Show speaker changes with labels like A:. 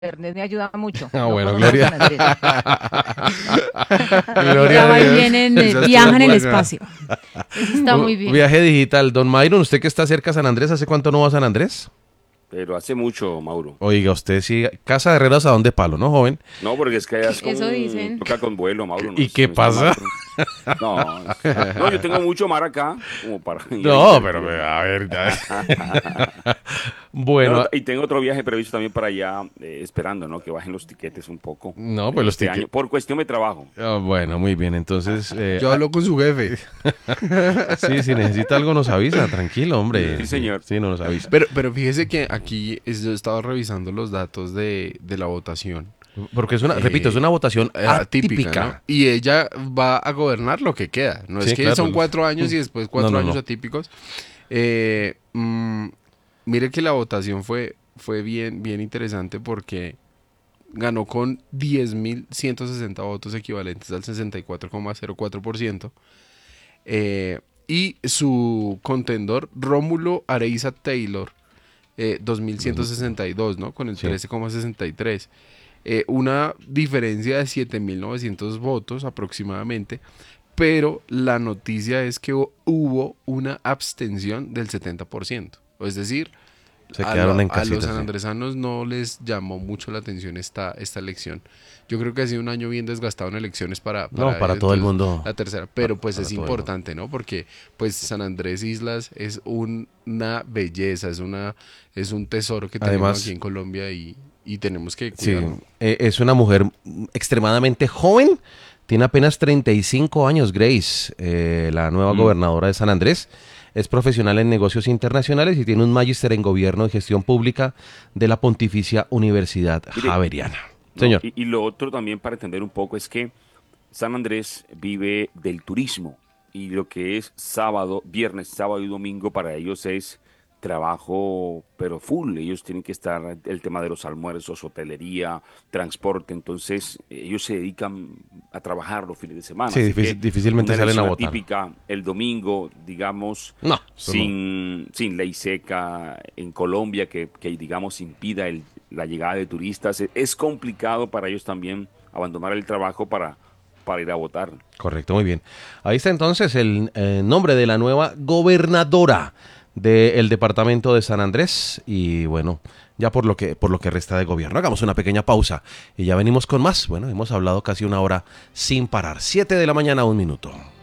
A: internet me ayuda mucho.
B: Ah,
A: No
B: bueno,
A: conozco
B: Gloria.
A: San Andrés.
B: Gloria
C: Ya va y
B: Díaz.
C: viene
D: Esa
C: viaja
D: estuvo
C: en el
D: buena.
C: espacio. Eso está muy bien.
B: Viaje digital. Don Myron, usted que está cerca a San Andrés, ¿hace cuánto no va a San Andrés?
E: Pero hace mucho, Mauro.
B: Oiga, usted sí, Casa de Herreros a dónde palo, ¿no, joven?
E: No, porque es que allá es como
C: Eso dicen.
E: toca con vuelo, Mauro.
B: ¿Y qué
E: no está
B: pasa?
E: No, no, yo tengo mucho mar acá, como para ir a
B: No,
E: invertir.
B: pero a ver. Bueno,
E: No, y tengo otro viaje previsto también para allá, esperando, ¿no? Que bajen los tiquetes un poco.
B: no, pues los
E: este
B: tickets.
E: año, por cuestión de trabajo.
B: Bueno, muy bien, entonces,
D: Yo hablo con su jefe.
B: sí, si necesita algo nos avisa, tranquilo, hombre.
E: Sí, señor.
B: Sí, no nos avisa.
D: Pero fíjese que aquí yo estaba revisando los datos de la votación.
B: Porque es una, repito, es una votación atípica.
D: ¿no? Y ella va a gobernar lo que queda. No
B: Sí,
D: es que
B: claro.
D: son 4 años y después cuatro
B: No,
D: años
B: no.
D: atípicos. Mire que la votación fue bien interesante porque ganó con 10.160 votos equivalentes al 64,04%. Y su contendor, Rómulo Areiza Taylor, 2.162, ¿no? Con el
B: Sí.
D: 13,63. Una diferencia de 7.900 votos aproximadamente, pero la noticia es que hubo una abstención del 70%. Es decir,
B: Se quedaron en
D: a
B: casita,
D: los
B: sí.
D: sanandresanos no les llamó mucho la atención esta elección. Yo creo que ha sido un año bien desgastado en elecciones para
B: No, para
D: ellos,
B: todo el
D: entonces,
B: mundo.
D: la tercera, pero pues
B: Para
D: es
B: todo el
D: importante, ¿no? Porque pues San Andrés Islas es una belleza, es un tesoro que tenemos
B: Además,
D: aquí en Colombia y tenemos que
B: Sí,
D: cuidarlo.
B: es una mujer extremadamente joven, tiene apenas 35 años, Grace, la nueva gobernadora de San Andrés. Es profesional en negocios internacionales y tiene un magíster en gobierno y gestión pública de la Pontificia Universidad
E: Mire,
B: Javeriana.
E: ¿no?
B: Señor.
E: Y lo otro también para entender un poco es que San Andrés vive del turismo y lo que es viernes, sábado y domingo para ellos es trabajo, pero full. Ellos tienen que estar el tema de los almuerzos, hotelería, transporte. Entonces, ellos se dedican a trabajar los fines de semana.
B: Sí,
E: Así que
B: difícilmente
E: una
B: salen a
E: elección
B: votar.
E: atípica el domingo, digamos,
B: No, eso no.
E: sin ley seca en Colombia que digamos, impida la llegada de turistas. Es complicado para ellos también abandonar el trabajo para ir a votar.
B: Correcto, muy bien. Ahí está entonces el nombre de la nueva gobernadora del departamento de San Andrés y bueno, ya por lo que resta de gobierno. Hagamos una pequeña pausa y ya venimos con más. Bueno, hemos hablado casi una hora sin parar. 7 de la mañana, 1 minuto.